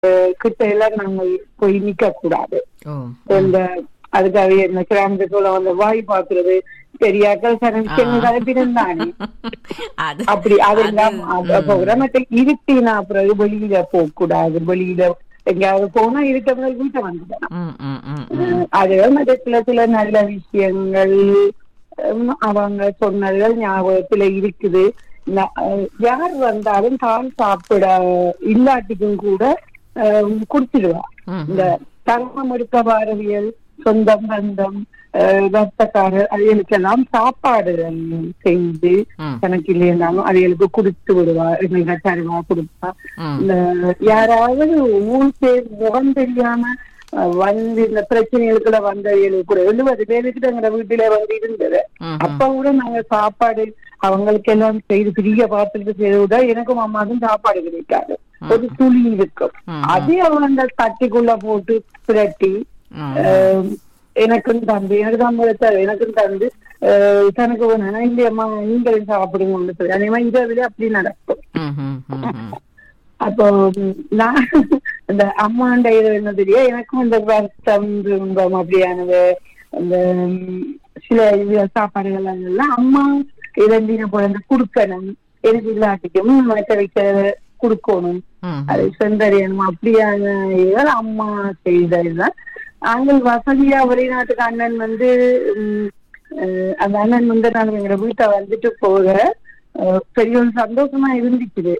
கிட்ட எல்லாம் நாங்கள் போய் நிக்க கூடாது. ஓ இந்த அதுக்காக இந்த கிராமத்துக்குள்ள வந்து வாய் பாக்குறது பெரியாக்கள் கலப்பிருந்தானே அது அப்படி அதெல்லாம் மற்ற இருட்டினா பிறகு வெளியில போக கூடாது. வெளியில எங்கேயாவது போனா இருக்க பிறகு வீட்டை வந்துட்டேன். அது மற்ற சில நல்ல விஷயங்கள் அவங்க சொன்னதுகள் ஞாபகத்துல இருக்குது. யார் வந்தாலும் தான் சாப்பிட இல்லாட்டிக்கும் கூட குடிச்சிடுவா. இந்த தங்கம் எடுக்க பாரதியல் சொந்தம் பந்தம் ரத்தக்காரர் அவைகளுக்கெல்லாம் சாப்பாடு செஞ்சு கணக்கு இல்லையாலும் அவைகளுக்கு குடுத்து விடுவா. எங்களுக்கு தருவா கொடுப்பா. இந்த யாராவது ஊர் பேர் முகம் தெரியாம வந்து இந்த பிரச்சனைகளுக்குள்ள வந்தவர்களுக்கு கூட 70 பேருக்கு எங்க வீட்டுல வந்து இருந்தது. அப்ப கூட நாங்க சாப்பாடு அவங்களுக்கு எல்லாம் செய்து பிரிய பாத்திரத்து செய்து விட எனக்கும் அம்மாவுக்கும் சாப்பாடு கிடைக்காது. ஒரு துளி இருக்கும். அதே அவங்க அந்த தட்டிக்குள்ள போட்டு புரட்டி எனக்கும் தந்து எனக்கு தான் எனக்கும் தந்து தனக்கு வேணும் இந்த அம்மா நீங்களும் சாப்பிடுங்க சொல்லி அதே மாதிரி இரவுல அப்படி நடக்கும். அப்போ நான் இந்த அம்மாண்ட இது என்ன தெரியும் எனக்கும் இந்த வருத்தம் துன்பம் அப்படியானது அந்த சில சாப்பாடுகள் எல்லாம் அம்மா இறந்தின போல குடுக்கணும். எனக்கு இல்லாட்டிக்கும் மற்ற வைக்க குடுக்கணும், அதை சென்றறியணும் அப்படியான இதுகள் அம்மா செய்ததுதான். நாங்கள் வசதியா வெளிநாட்டுக்கு அண்ணன் வந்து அந்த அண்ணன் வந்து நாங்கள் எங்க வீட்டை வந்துட்டு போக பெரிய ஒரு சந்தோஷமா இருந்துச்சு.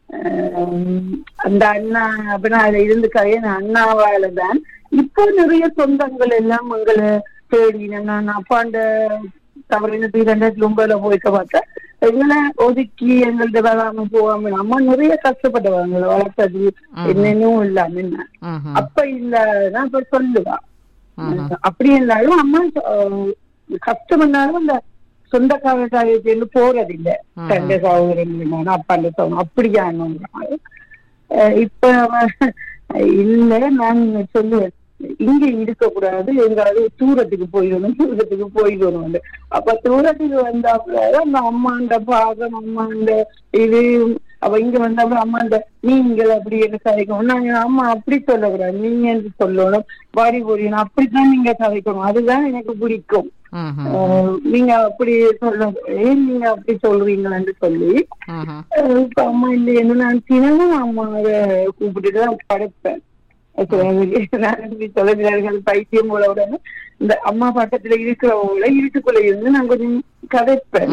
அந்த அண்ணா அப்படின்னா அதுல இருந்துக்காக அண்ணாவால தான் இப்போ நிறைய சொந்தங்கள் எல்லாம் எங்களை தேடி நான் அப்பாண்ட தவறின 2009 போய்க்க பார்த்தேன். எங்களை ஒதுக்கி எங்கள்ட்ட வராம போவாம அம்மா நிறைய கஷ்டப்பட்டவங்க வளர்த்தது என்னன்னும் இல்லாம என்ன அப்ப இல்லன்னா இப்ப சொல்லுவா. அப்படி இருந்தாலும் அம்மா கஷ்டம் இருந்தாலும் அந்த சொந்தக்கார காரியத்திலிருந்து போறது இல்லை. தந்தை சகோதரன் அப்பாண்ட சகோதரன் அப்படியான இப்ப இல்ல நான் சொல்லுவேன் இங்க இருக்கக்கூடாது எங்காவது தூரத்துக்கு போயிடணும். அப்ப தூரத்துக்கு வந்தாப்புல அந்த அம்மாண்ட பாகம் அம்மாண்ட இது அவ இங்க வந்தாப்புல அம்மாண்ட நீங்கள் அப்படி என்ன கதைக்கணும். நாங்க அம்மா அப்படி சொல்லக்கூடாது, நீங்க என்று சொல்லணும், வாரி போறீங்க அப்படித்தான் நீங்க கதைக்கணும், அதுதான் எனக்கு பிடிக்கும். நீங்க அப்படி சொல்ல ஏன் நீங்க அப்படி சொல்றீங்களான்னு சொல்லி இப்ப அம்மா இல்லைன்னு நான் தினமும் அம்மாவை கூப்பிட்டுட்டுதான் படைப்பேன். சொல்லுகிறார்கள் பைத்தியம் போல உடனே இந்த அம்மா பக்கத்துல இருக்கிறவங்கள இருட்டுக்குள்ள இருந்து நான் கொஞ்சம் கதைப்பேன்.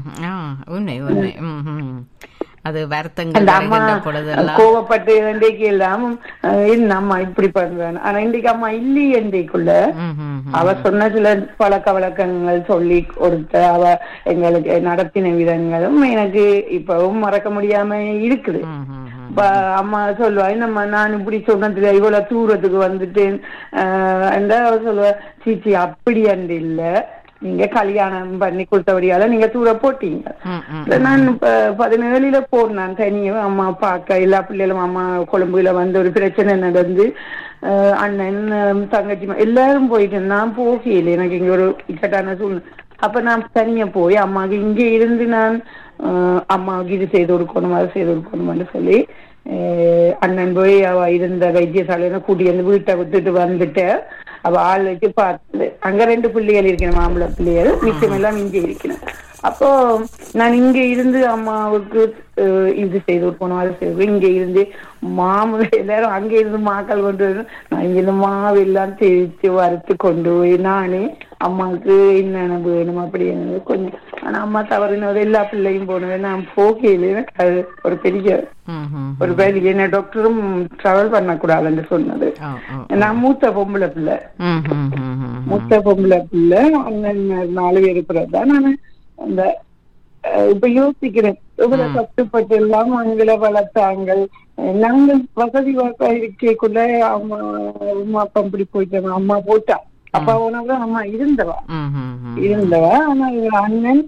அது வருத்தங்கள் கோவப்பட்டு இன்றைக்கு எல்லாம் அம்மா இப்படி பண்றேன். ஆனா இன்றைக்கு அம்மா இல்லையே இன்றைக்குள்ள அவ சொன்ன சில பழக்க வழக்கங்கள் சொல்லி கொடுத்த அவ எங்களுக்கு நடத்தின விதங்களும் எனக்கு இப்பவும் மறக்க முடியாம இருக்குது. அம்மா சொல்லுவா நம்ம நான் இப்படி சொன்னதுல இவ்வளவு தூரத்துக்கு வந்துட்டேன் சொல்லுவா சீச்சி அப்படி அண்டு இல்ல, நீங்க கல்யாணம் பண்ணி கொடுத்தபடியால நீங்க தூர போட்டீங்க. நான் 17 போனேன் தனியும் அம்மா பார்க்க எல்லா பிள்ளைகளும் அம்மா கொழும்புல வந்து ஒரு பிரச்சனை நடந்து அண்ணன் தங்கச்சி எல்லாரும் போயிட்டு நான் போகல. எனக்கு இங்க ஒரு இக்கட்டான சூழ்நிலை. அப்ப நான் தனியா போய் அம்மாவுக்கு இங்க இருந்து நான் அம்மாவுக்கு இது செய்து கொடுக்கணும் அது செய்து கொடுக்கணும்னு சொல்லி அண்ணன் போய் அவ இருந்த வைத்தியசாலையில கூட்டி வந்து வீட்டை விட்டுட்டு வந்துட்டு அவ ஆள் வச்சு பார்த்து அங்க 2 பிள்ளைகள் இருக்கணும், மாம்பழ பிள்ளைகள், மிச்சம் எல்லாம் இங்க இருக்கணும். அப்போ நான் இங்க இருந்து அம்மாவுக்கு இது செய்து கொடுக்கணும் அது செய்து இங்க இருந்து மாவு எல்லாரும் அங்க இருந்து மாக்கள் கொண்டு வரணும். நான் இங்க இருந்து மாவு எல்லாம் தேய்ச்சி வறுத்து கொண்டு போய் நானே அம்மாவுக்கு என்னென்ன வேணும் அப்படி கொஞ்சம். ஆனா அம்மா தவறினது எல்லா பிள்ளையும் போனது நான் போகையில அது ஒரு பெரிய என்ன டாக்டரும் டிராவல் பண்ணக்கூடாதுன்னு சொன்னது. நான் மூத்த பொம்பளை பிள்ளை அண்ணன் 4 பேர் இருக்கிறதா நான் அந்த இப்ப யோசிக்கிறேன் எவ்வளவு கஷ்டப்பட்டு எல்லாம் அவங்களை வளர்த்தாங்க. நாங்கள் வசதி இருக்கக்குள்ள அம்மா அப்பா இப்படி போயிட்டாங்க. அம்மா போட்டா அப்பா உனக்கு அம்மா இருந்தவா. ஆனா அண்ணன்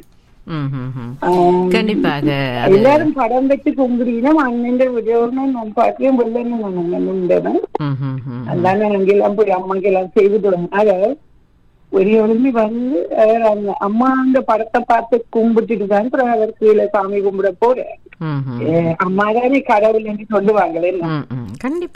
கண்டிப்பாக எல்லாரும் படம் வச்சு கும்பிடுனா அண்ணன் விடணும் நான் பாக்கையும் வெள்ளன்னு நான் உண்டவன். அதனால அங்கெல்லாம் போய் அம்மாக்கு எல்லாம் செய்து தொடங்க. அத வெளியே எழும்பி வந்து அவர் அந்த அம்மா அந்த படத்தை பார்த்து கும்பிட்டுட்டு தான் அப்புறம் அவர் கீழே சாமி கும்பிட போற. அம்மா தானே கடவுள் என்று சொல்லுவாங்களே. கண்டிப்பா